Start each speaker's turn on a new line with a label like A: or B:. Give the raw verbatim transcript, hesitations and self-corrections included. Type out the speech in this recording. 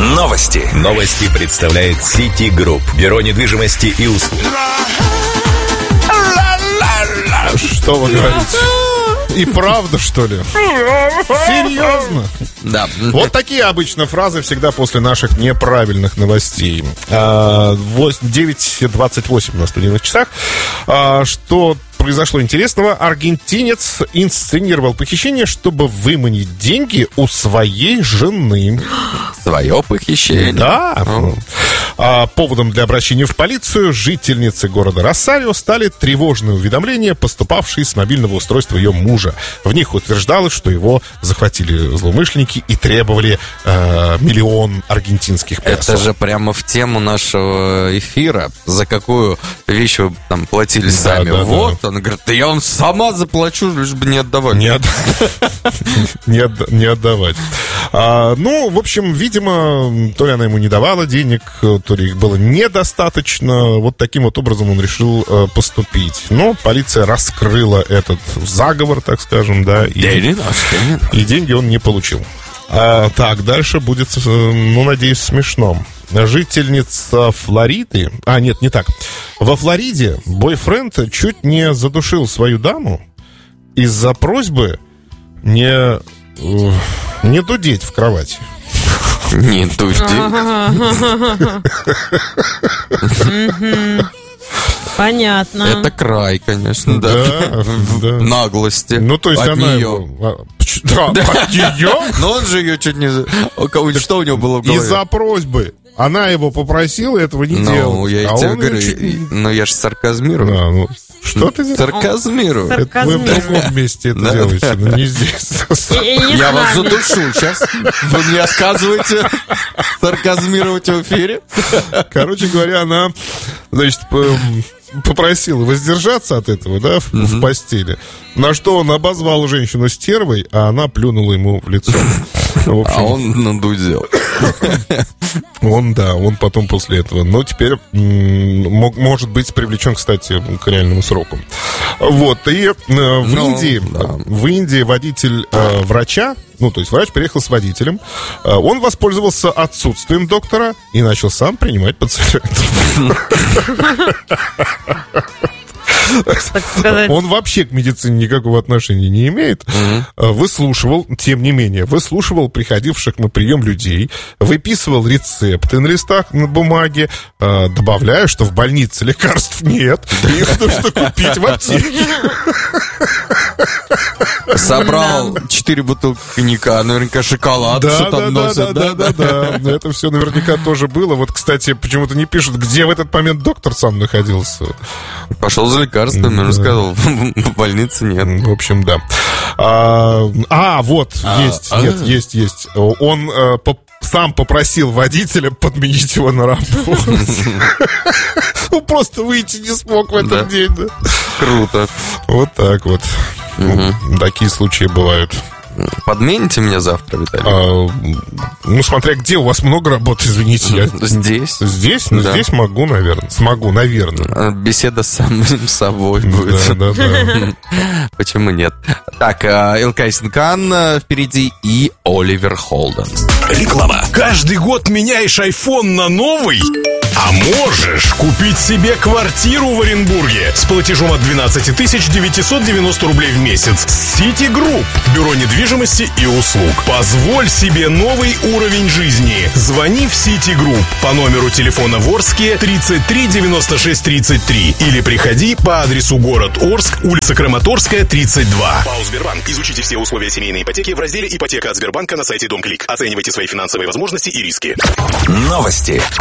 A: Новости. Новости представляет City Group. Бюро недвижимости и услуг.
B: Что вы говорите? И правда, что ли? Серьезно?
C: Да.
B: Вот такие обычно фразы всегда после наших неправильных новостей. девять двадцать восемь на студийных часах. Что произошло интересного? Аргентинец инсценировал похищение, чтобы выманить деньги у своей жены.
C: Свое похищение?
B: Да. А поводом для обращения в полицию жительницы города Росарио стали тревожные уведомления, поступавшие с мобильного устройства ее мужа. В них утверждалось, что его захватили злоумышленники и требовали э, миллион аргентинских песо.
C: Это же прямо в тему нашего эфира. За какую вещь вы там платили
B: Да,
C: сами?
B: да,
C: вот,
B: да.
C: он говорит, да я вам сама заплачу, лишь бы не отдавать.
B: Не, от... не, отда- не отдавать. А, ну, в общем, видимо, то ли она ему не давала денег, то ли их было недостаточно. Вот таким вот образом он решил э, поступить. Но полиция раскрыла этот заговор, так скажем, да, и, и деньги он не получил. А, так, дальше будет, ну, надеюсь, смешно. Жительница Флориды... А, нет, не так. Во Флориде бойфренд чуть не задушил свою даму из-за просьбы не, не дудеть в кровати.
C: Не дудеть?
D: Понятно.
C: Это край, конечно, да.
B: Да, да.
C: Наглости.
B: Ну, то есть
C: от
B: она...
C: нее.
B: Его... Да, от нее?
C: Но он же ее чуть не... Что у него было в голове?
B: Из-за просьбы. Она его попросила этого не
C: Ну,
B: делать.
C: я
B: а
C: тебе
B: он
C: говорю,
B: чуть не-
C: ну я же сарказмирую.
B: Да, ну, что ты делаешь?
C: Сарказмирую.
B: Это вы в другом месте это
C: Да.
B: делаете, но не здесь.
D: И не
C: Я
D: с
C: вас
D: нами.
C: задушу сейчас. Вы мне отказываете сарказмировать в эфире?
B: Короче говоря, она, значит, п- попросила воздержаться от этого, да, в, в постели. На что он обозвал женщину стервой, а она плюнула ему в лицо. В общем,
C: А он надудел.
B: Он, да, он потом после этого. Но теперь м, мог- может быть привлечен, кстати, к реальному сроку. Вот, и э, в
C: Ну,
B: Индии,
C: да.
B: в Индии водитель э, врача, ну, то есть врач приехал с водителем, э, он воспользовался отсутствием доктора и начал сам принимать пациентов.
D: Так сказать.
B: Он вообще к медицине никакого отношения не имеет. Э, Выслушивал, тем не менее, выслушивал приходивших на прием людей, выписывал рецепты на листах на бумаге, э, добавляя, что в больнице лекарств нет, и их нужно купить в аптеке.
C: Собрал четыре бутылки коньяка, наверняка шоколад,
B: Да,
C: что
B: да,
C: там
B: да,
C: носят,
B: да, да, да, да. Это все наверняка тоже было. Вот, кстати, почему-то не пишут, где в этот момент доктор сам находился.
C: Пошел за лекарствами,
B: Да.
C: рассказывал, в больнице нет.
B: В общем, да. А, а, вот, есть,
C: а.
B: нет, есть, есть. Он э, по- сам попросил водителя подменить его на работу. Он просто выйти не смог в
C: Да.
B: этот день, да.
C: Круто.
B: Вот так вот. Ну, такие случаи бывают.
C: Подмените меня завтра, Виталий?
B: А, ну, смотря где, у вас много работы, извините. Я...
C: Здесь.
B: Здесь? Ну,
C: Да.
B: здесь могу, наверное. Смогу, наверное.
C: Беседа с самим собой будет.
B: Да, да, да.
C: Почему нет? Так, Илкай Синкан впереди и Оливер Холден.
A: Реклама.
E: Каждый год меняешь айфон на новый? А можешь купить себе квартиру в Оренбурге с платежом от двенадцать тысяч девятьсот девяносто рублей в месяц. City Group. Бюро недвижимости и услуг. Позволь себе новый уровень жизни. Звони в City Group по номеру телефона в Орске тридцать три девяносто шесть тридцать три или приходи по адресу город Орск, улица Краматорская, тридцать два.
F: ПАО «Сбербанк». Изучите все условия семейной ипотеки в разделе «Ипотека от Сбербанка» на сайте Дом Клик. Оценивайте свои финансовые возможности и риски.
A: Новости.